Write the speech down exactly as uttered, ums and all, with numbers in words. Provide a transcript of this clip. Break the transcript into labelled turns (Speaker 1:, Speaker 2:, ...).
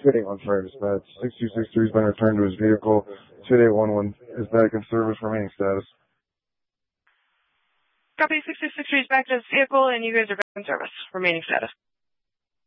Speaker 1: two eight one five dispatch. six two six three has been returned to his vehicle. two eight one one is back in service, remaining status.
Speaker 2: Copy, six two six three is back to his vehicle, and you guys are back in service, remaining status.